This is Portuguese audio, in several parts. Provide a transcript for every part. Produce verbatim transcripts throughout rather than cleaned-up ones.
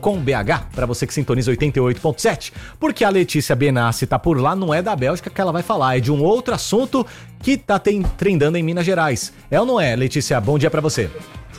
com B H, para você que sintoniza oitenta e oito ponto sete, porque a Letícia Benassi tá por lá, não é da Bélgica que ela vai falar, é de um outro assunto que tá tem, trendando em Minas Gerais. É ou não é, Letícia? Bom dia para você.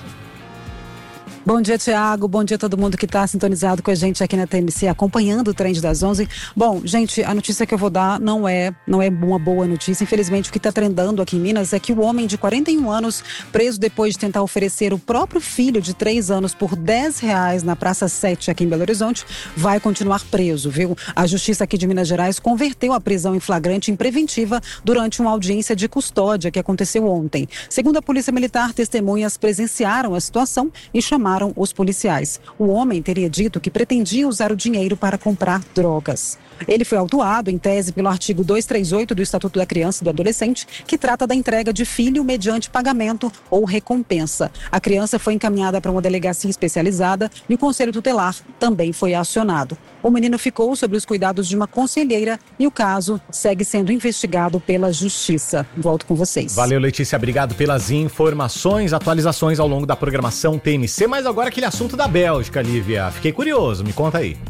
Bom dia, Thiago. Bom dia a todo mundo que está sintonizado com a gente aqui na T M C, acompanhando o Trend das onze. Bom, gente, a notícia que eu vou dar não é, não é uma boa notícia. Infelizmente, o que está trendando aqui em Minas é que o homem de quarenta e um anos, preso depois de tentar oferecer o próprio filho de três anos por dez reais na Praça sete aqui em Belo Horizonte, vai continuar preso, viu? A Justiça aqui de Minas Gerais converteu a prisão em flagrante em preventiva durante uma audiência de custódia que aconteceu ontem. Segundo a Polícia Militar, testemunhas presenciaram a situação e chamaram os policiais. O homem teria dito que pretendia usar o dinheiro para comprar drogas. Ele foi autuado, em tese, pelo artigo duzentos e trinta e oito do Estatuto da Criança e do Adolescente, que trata da entrega de filho mediante pagamento ou recompensa. A criança foi encaminhada para uma delegacia especializada e o Conselho Tutelar também foi acionado. O menino ficou sob os cuidados de uma conselheira e o caso segue sendo investigado pela Justiça. Volto com vocês. Valeu, Letícia. Obrigado pelas informações, atualizações ao longo da programação T M C. Mas agora aquele assunto da Bélgica, Lívia. Fiquei curioso, me conta aí.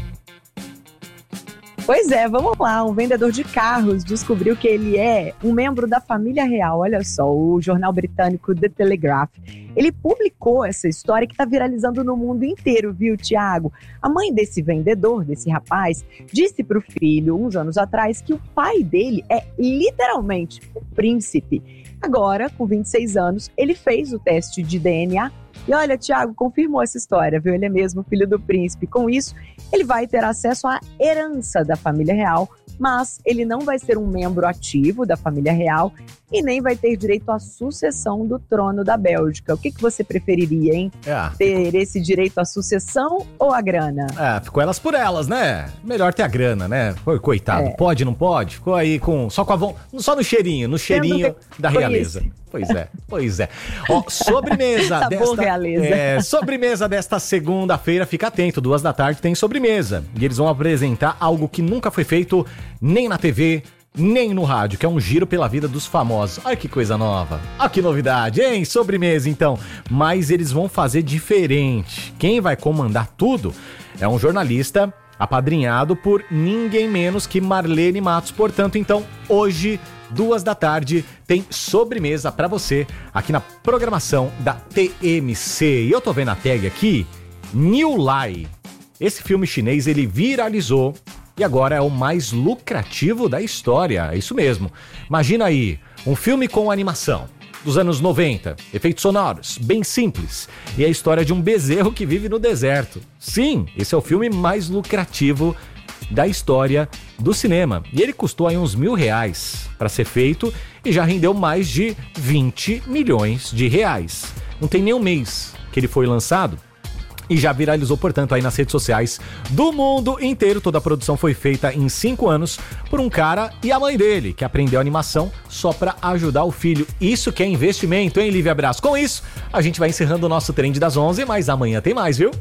Pois é, vamos lá. Um vendedor de carros descobriu que ele é um membro da família real. Olha só, o jornal britânico The Telegraph. Ele publicou essa história que está viralizando no mundo inteiro, viu, Thiago? A mãe desse vendedor, desse rapaz, disse para o filho, uns anos atrás, que o pai dele é literalmente o príncipe. Agora, com vinte e seis anos, ele fez o teste de D N A e olha, Thiago, confirmou essa história, viu? Ele é mesmo filho do príncipe. Com isso, ele vai ter acesso à herança da família real, mas ele não vai ser um membro ativo da família real e nem vai ter direito à sucessão do trono da Bélgica. O que, que você preferiria, hein? É, ter ficou... esse direito à sucessão ou a grana? É, ficou elas por elas, né? Melhor ter a grana, né? Coitado, é. Pode, não pode? Ficou aí com só com a von... só no cheirinho, no cheirinho da realeza. Conhece. Pois é, pois é. Ó, sobremesa desta... realeza. É, sobremesa desta segunda-feira, fica atento, duas da tarde tem sobremesa. E eles vão apresentar algo que nunca foi feito nem na T V, nem no rádio, que é um giro pela vida dos famosos. Olha que coisa nova. Olha que novidade, hein? Sobremesa, então. Mas eles vão fazer diferente. Quem vai comandar tudo é um jornalista apadrinhado por ninguém menos que Marlene Matos. Portanto, então, hoje, duas da tarde, tem sobremesa pra você aqui na programação da T M C. E eu tô vendo a tag aqui, New Lai. Esse filme chinês, ele viralizou e agora é o mais lucrativo da história. É isso mesmo. Imagina aí, um filme com animação dos anos noventa, efeitos sonoros, bem simples, e a história de um bezerro que vive no deserto. Sim, esse é o filme mais lucrativo da história do cinema. E ele custou aí uns mil reais para ser feito e já rendeu mais de vinte milhões de reais. Não tem nem um mês que ele foi lançado e já viralizou, portanto, aí nas redes sociais do mundo inteiro. Toda a produção foi feita em cinco anos por um cara e a mãe dele, que aprendeu animação só para ajudar o filho. Isso que é investimento, hein, Lívia Brás? Com isso, a gente vai encerrando o nosso Trend das onze, mas amanhã tem mais, viu?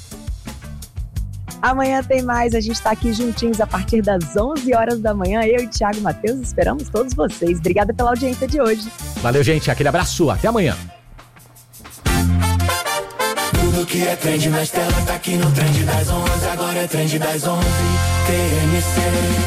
Amanhã tem mais, a gente está aqui juntinhos a partir das onze horas da manhã. Eu e Thiago Matheus esperamos todos vocês. Obrigada pela audiência de hoje. Valeu, gente. Aquele abraço. Até amanhã. Tudo que é trend nas telas tá aqui no Trend das onze. Agora é Trend das onze, T M C.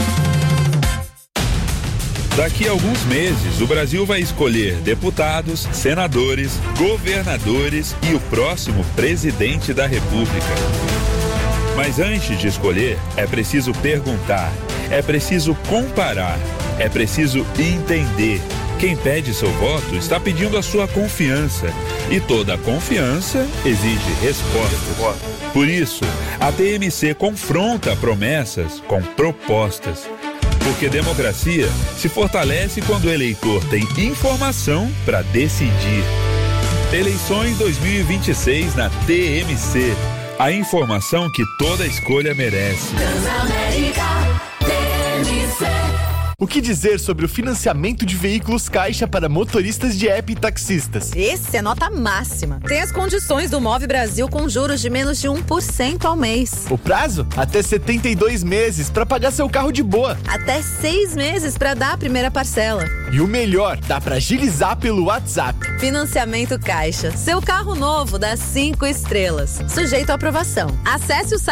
Daqui a alguns meses, o Brasil vai escolher deputados, senadores, governadores e o próximo presidente da República. Mas antes de escolher, é preciso perguntar, é preciso comparar, é preciso entender. Quem pede seu voto está pedindo a sua confiança. E toda confiança exige respostas. Por isso, a T M C confronta promessas com propostas. Porque democracia se fortalece quando o eleitor tem informação para decidir. Eleições dois mil e vinte e seis na T M C. A informação que toda escolha merece. Transamérica, T M C. O que dizer sobre o financiamento de veículos Caixa para motoristas de app e taxistas? Esse é nota máxima. Tem as condições do Move Brasil com juros de menos de um por cento ao mês. O prazo? Até setenta e dois meses para pagar seu carro de boa. Até seis meses para dar a primeira parcela. E o melhor, dá para agilizar pelo WhatsApp. Financiamento Caixa. Seu carro novo dá cinco estrelas. Sujeito à aprovação. Acesse o site